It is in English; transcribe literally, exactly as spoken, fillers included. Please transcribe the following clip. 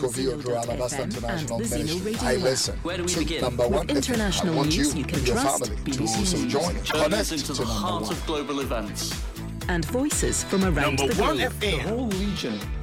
Covio through Alabasta International Ministry. I listen Where do we to begin? number one. With international I want news you, you can and your trust, family B B to C also News. join it. Connect Journeys into to the number heart one. of global events. And voices from around Number the one globe. F The M. whole region